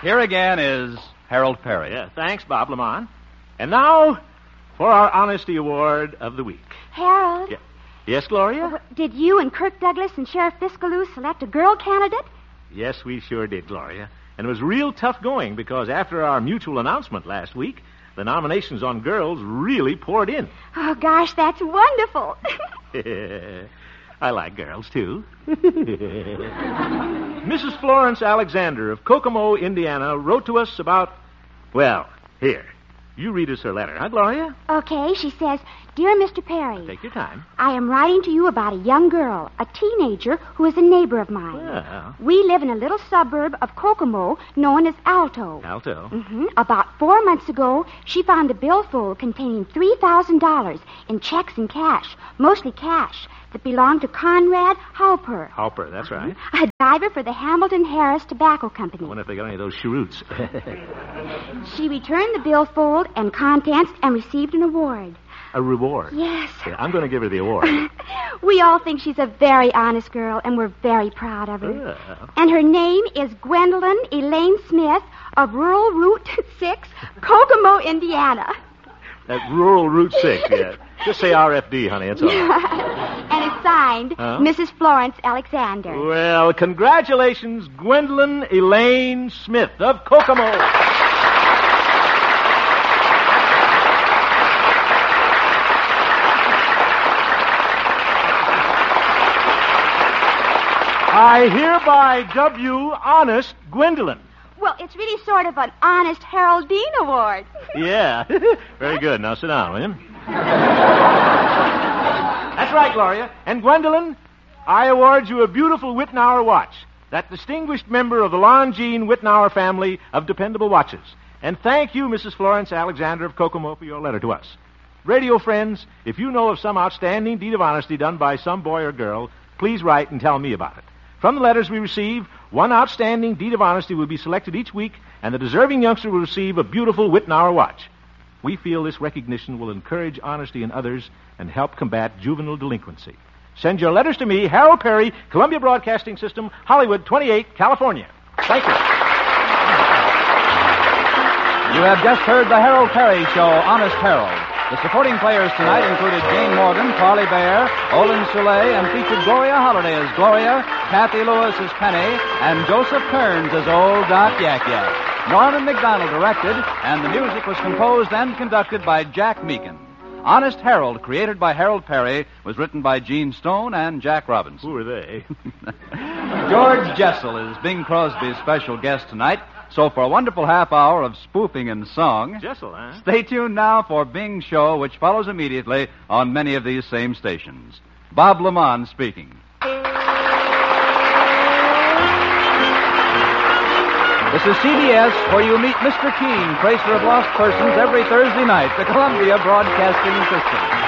Here again is Harold Perry. Yeah, thanks, Bob Lamont. And now for our Honesty Award of the week. Harold? Yeah. Yes, Gloria? Did you and Kirk Douglas and Sheriff Fiskaloo select a girl candidate? Yes, we sure did, Gloria. And it was real tough going because after our mutual announcement last week, the nominations on girls really poured in. Oh, gosh, that's wonderful. I like girls, too. Mrs. Florence Alexander of Kokomo, Indiana, wrote to us about... Well, here. You read us her letter, huh, Gloria? Okay, she says, Dear Mr. Perry, Take your time. I am writing to you about a young girl, a teenager, who is a neighbor of mine. Well. We live in a little suburb of Kokomo known as Alto. Alto. Mm-hmm. About 4 months ago, she found a billfold containing $3,000 in checks and cash, mostly cash, that belonged to Conrad Halper. Halper, that's right. A driver for the Hamilton Harris Tobacco Company. I wonder if they got any of those cheroots. She returned the billfold and contents and received an award. A reward? Yes. Yeah, I'm going to give her the award. We all think she's a very honest girl, and we're very proud of her. Oh. And her name is Gwendolyn Elaine Smith of Rural Route 6, Kokomo, Indiana. That rural Route 6, yeah. Just say RFD, honey, it's all right. And it's signed Mrs. Florence Alexander. Well, congratulations, Gwendolyn Elaine Smith of Kokomo. I hereby dub you Honest Gwendolyn. Well, it's really sort of an Honest Haroldine Award. Yeah. Very good. Now sit down, will you? That's right, Gloria. And Gwendolyn, I award you a beautiful Whitnauer watch, that distinguished member of the Longines Whitnauer family of dependable watches. And thank you, Mrs. Florence Alexander of Kokomo, for your letter to us. Radio friends, if you know of some outstanding deed of honesty done by some boy or girl, please write and tell me about it. From the letters we receive, one outstanding deed of honesty will be selected each week, and the deserving youngster will receive a beautiful Whitnauer watch. We feel this recognition will encourage honesty in others and help combat juvenile delinquency. Send your letters to me, Harold Perry, Columbia Broadcasting System, Hollywood 28, California. Thank you. You have just heard the Harold Perry Show, Honest Harold. The supporting players tonight included Jane Morgan, Parley Bear, Olin Soule, and featured Gloria Holliday as Gloria, Kathy Lewis as Penny, and Joseph Kearns as Old Doc Yak Yak. Norman McDonald directed, and the music was composed and conducted by Jack Meakin. Honest Harold, created by Harold Perry, was written by Gene Stone and Jack Robinson. Who are they? George Jessel is Bing Crosby's special guest tonight. So for a wonderful half hour of spoofing and song... Jessel, huh? Stay tuned now for Bing's show, which follows immediately on many of these same stations. Bob Lamont speaking. This is CBS, where you meet Mr. Keene, tracer of lost persons, every Thursday night, the Columbia Broadcasting System.